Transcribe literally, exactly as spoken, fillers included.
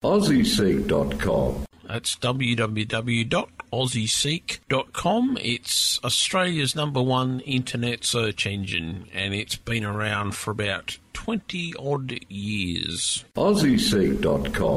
Aussie Seek dot com. That's w w w dot aussie seek dot com. It's Australia's number one internet search engine, and it's been around for about twenty odd years. Aussie Seek dot com.